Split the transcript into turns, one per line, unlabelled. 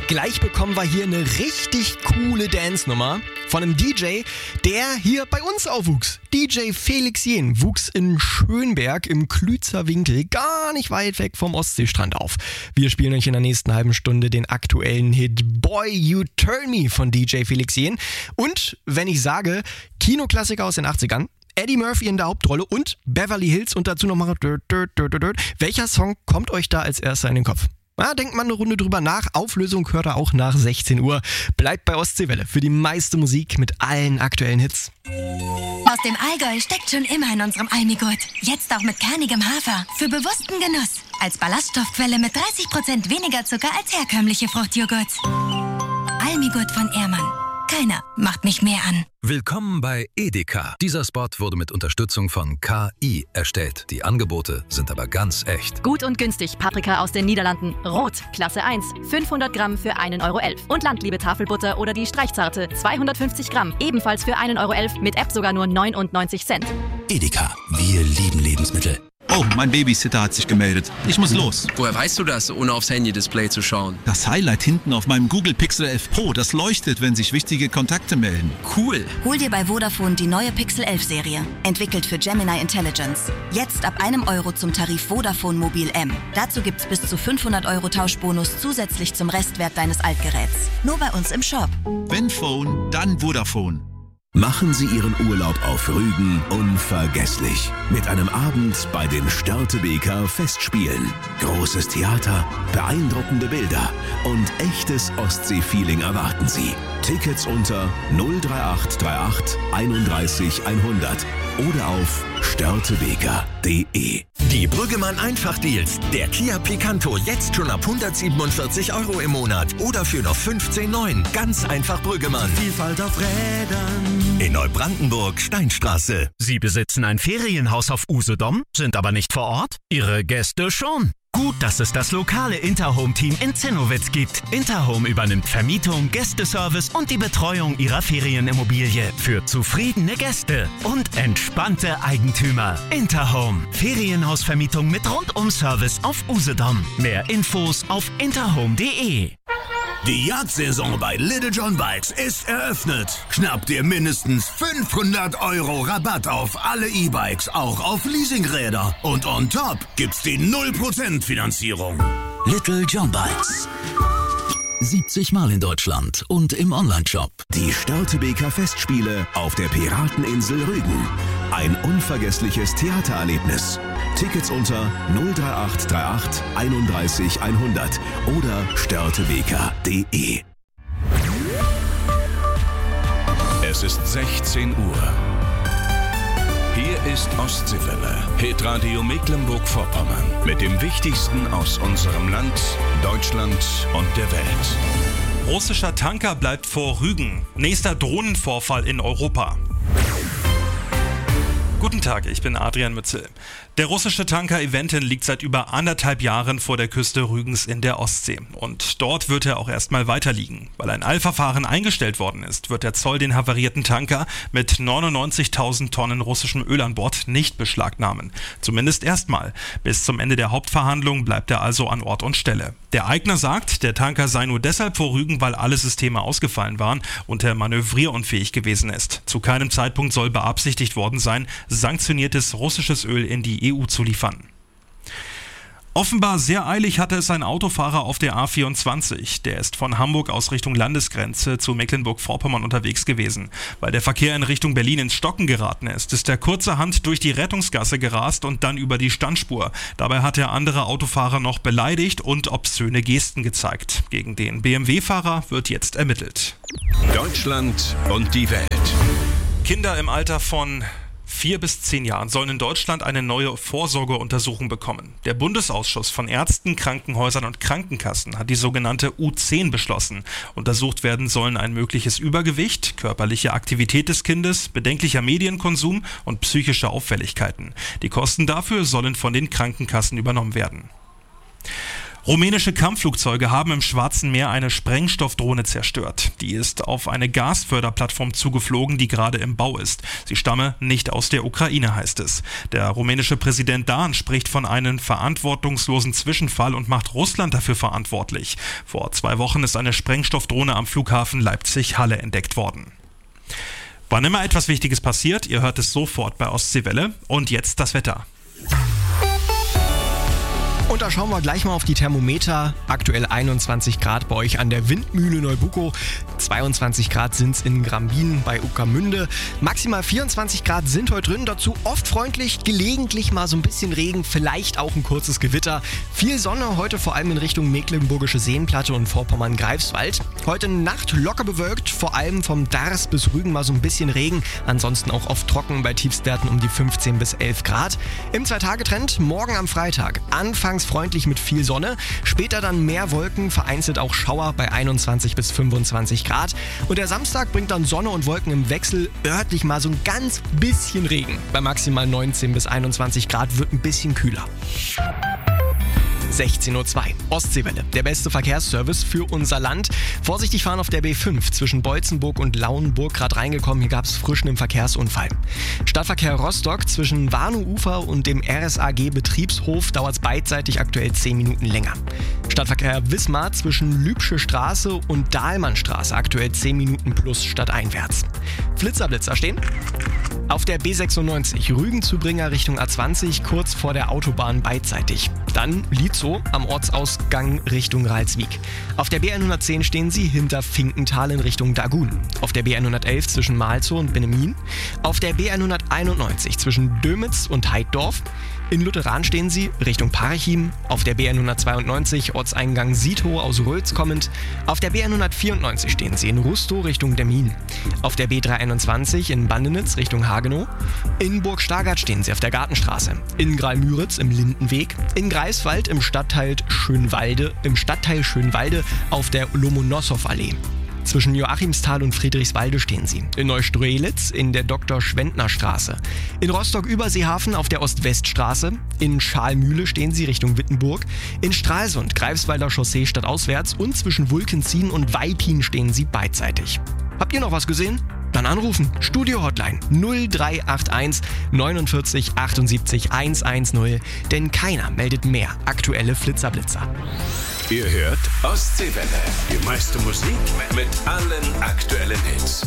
Gleich bekommen wir hier eine richtig coole Dance-Nummer von einem DJ, der hier bei uns aufwuchs. DJ Felix Jähn wuchs in Schönberg im Klützer Winkel, gar nicht weit weg vom Ostseestrand auf. Wir spielen euch in der nächsten halben Stunde den aktuellen Hit Boy You Turn Me von DJ Felix Jähn. Und wenn ich sage Kinoklassiker aus den 80ern, Eddie Murphy in der Hauptrolle und Beverly Hills und dazu nochmal welcher Song kommt euch da als erster in den Kopf? Denkt mal eine Runde drüber nach. Auflösung hört ihr auch nach 16 Uhr. Bleibt bei Ostseewelle für die meiste Musik mit allen aktuellen Hits.
Aus dem Allgäu steckt schon immer in unserem Almigurt. Jetzt auch mit kernigem Hafer. Für bewussten Genuss. Als Ballaststoffquelle mit 30% weniger Zucker als herkömmliche Fruchtjoghurt. Almigurt von Ehrmann. Keiner macht mich mehr an.
Willkommen bei Edeka. Dieser Spot wurde mit Unterstützung von KI erstellt. Die Angebote sind aber ganz echt.
Gut und günstig Paprika aus den Niederlanden. Rot, Klasse 1. 500 Gramm für 1,11 Euro. Und Landliebe Tafelbutter oder die Streichzarte. 250 Gramm. Ebenfalls für 1,11 Euro. Mit App sogar nur 99 Cent.
Edeka. Wir lieben Lebensmittel.
Oh, mein Babysitter hat sich gemeldet. Ich muss los.
Woher weißt du das, ohne aufs Handy-Display zu schauen?
Das Highlight hinten auf meinem Google Pixel 11 Pro, das leuchtet, wenn sich wichtige Kontakte melden.
Cool.
Hol dir bei Vodafone die neue Pixel 11 Serie. Entwickelt für Gemini Intelligence. Jetzt ab 1 Euro zum Tarif Vodafone Mobil M. Dazu gibt's bis zu 500 Euro Tauschbonus zusätzlich zum Restwert deines Altgeräts. Nur bei uns im Shop.
Wenn Phone, dann Vodafone.
Machen Sie Ihren Urlaub auf Rügen unvergesslich. Mit einem Abend bei den Störtebeker Festspielen. Großes Theater, beeindruckende Bilder und echtes Ostsee-Feeling erwarten Sie. Tickets unter 03838 31 100 oder auf störtebeker.de.
Die Brüggemann Einfach-Deals. Der Kia Picanto jetzt schon ab 147 Euro im Monat oder für noch 15,9. Ganz einfach Brüggemann.
Vielfalt auf Rädern.
In Neubrandenburg, Steinstraße.
Sie besitzen ein Ferienhaus auf Usedom, sind aber nicht vor Ort? Ihre Gäste schon. Gut, dass es das lokale Interhome-Team in Zinnowitz gibt. Interhome übernimmt Vermietung, Gästeservice und die Betreuung ihrer Ferienimmobilie für zufriedene Gäste und entspannte Eigentümer. Interhome. Ferienhausvermietung mit Rundum-Service auf Usedom. Mehr Infos auf interhome.de.
Die Jagdsaison bei Little John Bikes ist eröffnet. Schnapp dir mindestens 500 Euro Rabatt auf alle E-Bikes, auch auf Leasingräder. Und on top gibt's die 0% Finanzierung.
Little John Bikes. 70 Mal in Deutschland und im Onlineshop.
Die Störtebeker Festspiele auf der Pirateninsel Rügen. Ein unvergessliches Theatererlebnis. Tickets unter 03838 31 100 oder störtebeker.de.
Es ist 16 Uhr. Hier ist Ostseewelle, Hitradio Mecklenburg-Vorpommern. Mit dem Wichtigsten aus unserem Land, Deutschland und der Welt.
Russischer Tanker bleibt vor Rügen. Nächster Drohnenvorfall in Europa. Guten Tag, ich bin Adrian Mützel. Der russische Tanker Eventin liegt seit über 1,5 Jahren vor der Küste Rügens in der Ostsee. Und dort wird er auch erstmal weiter liegen. Weil ein Eilverfahren eingestellt worden ist, wird der Zoll den havarierten Tanker mit 99.000 Tonnen russischem Öl an Bord nicht beschlagnahmen. Zumindest erstmal. Bis zum Ende der Hauptverhandlung bleibt er also an Ort und Stelle. Der Eigner sagt, der Tanker sei nur deshalb vor Rügen, weil alle Systeme ausgefallen waren und er manövrierunfähig gewesen ist. Zu keinem Zeitpunkt soll beabsichtigt worden sein, sanktioniertes russisches Öl in die EU zu liefern. Offenbar sehr eilig hatte es ein Autofahrer auf der A24. Der ist von Hamburg aus Richtung Landesgrenze zu Mecklenburg-Vorpommern unterwegs gewesen. Weil der Verkehr in Richtung Berlin ins Stocken geraten ist, ist er kurzerhand durch die Rettungsgasse gerast und dann über die Standspur. Dabei hat er andere Autofahrer noch beleidigt und obszöne Gesten gezeigt. Gegen den BMW-Fahrer wird jetzt ermittelt.
Deutschland und die Welt.
Kinder im Alter von 4 bis 10 Jahren sollen in Deutschland eine neue Vorsorgeuntersuchung bekommen. Der Bundesausschuss von Ärzten, Krankenhäusern und Krankenkassen hat die sogenannte U10 beschlossen. Untersucht werden sollen ein mögliches Übergewicht, körperliche Aktivität des Kindes, bedenklicher Medienkonsum und psychische Auffälligkeiten. Die Kosten dafür sollen von den Krankenkassen übernommen werden. Rumänische Kampfflugzeuge haben im Schwarzen Meer eine Sprengstoffdrohne zerstört. Die ist auf eine Gasförderplattform zugeflogen, die gerade im Bau ist. Sie stamme nicht aus der Ukraine, heißt es. Der rumänische Präsident Dahn spricht von einem verantwortungslosen Zwischenfall und macht Russland dafür verantwortlich. Vor 2 Wochen ist eine Sprengstoffdrohne am Flughafen Leipzig-Halle entdeckt worden. Wann immer etwas Wichtiges passiert, ihr hört es sofort bei Ostseewelle. Und jetzt das Wetter.
Und da schauen wir gleich mal auf die Thermometer. Aktuell 21 Grad bei euch an der Windmühle Neubukow. 22 Grad sind es in Grambin bei Ueckermünde. Maximal 24 Grad sind heute drin. Dazu oft freundlich, gelegentlich mal so ein bisschen Regen, vielleicht auch ein kurzes Gewitter. Viel Sonne heute vor allem in Richtung Mecklenburgische Seenplatte und Vorpommern-Greifswald. Heute Nacht locker bewölkt, vor allem vom Dars bis Rügen mal so ein bisschen Regen. Ansonsten auch oft trocken bei Tiefstwerten um die 15 bis 11 Grad. Im 2-Tage-Trend morgen am Freitag. Anfangs freundlich mit viel Sonne, später dann mehr Wolken, vereinzelt auch Schauer bei 21 bis 25 Grad. Und der Samstag bringt dann Sonne und Wolken im Wechsel, örtlich mal so ein ganz bisschen Regen. Bei maximal 19 bis 21 Grad wird ein bisschen kühler. 16:02 Uhr. Ostseewelle, der beste Verkehrsservice für unser Land. Vorsichtig fahren auf der B5 zwischen Beutzenburg und Lauenburg, gerade reingekommen. Hier gab es frischen im Verkehrsunfall. Stadtverkehr Rostock zwischen Warnow-Ufer und dem RSAG-Betriebshof dauert es beidseitig aktuell 10 Minuten länger. Stadtverkehr Wismar zwischen Lübsche Straße und Dahlmannstraße aktuell 10 Minuten plus stadteinwärts. Flitzer stehen. Auf der B96 Rügen-Zubringer Richtung A20 kurz vor der Autobahn beidseitig. Dann Lietzow am Ortsausgang Richtung Ralswiek. Auf der B110 stehen sie hinter Finkenthal in Richtung Dagun. Auf der B111 zwischen Malzow und Bennemin. Auf der B191 zwischen Dömitz und Heiddorf. In Lutheran stehen sie Richtung Parchim. Auf der B192 Ortseingang Siethow aus Rötz kommend. Auf der B194 stehen sie in Rustow Richtung Demmin. Auf der B321 in Bandenitz Richtung Hagenow. In Burg Stargard stehen sie auf der Gartenstraße. In Graal-Müritz im Lindenweg. In Greifswald im Stadtteil Schönwalde auf der Lomonossow-Allee. Zwischen Joachimsthal und Friedrichswalde stehen sie. In Neustrelitz in der Dr.-Schwendner-Straße. In Rostock-Überseehafen auf der Ost-West-Straße. In Schalmühle stehen sie Richtung Wittenburg. In Stralsund, Greifswalder Chaussee stadtauswärts. Und zwischen Wulkenzien und Weipin stehen sie beidseitig. Habt ihr noch was gesehen? Dann anrufen. Studio-Hotline 0381 49 78 110. Denn keiner meldet mehr aktuelle Flitzer-Blitzer.
Ihr hört Ostseewelle. Die meiste Musik mit allen aktuellen Hits.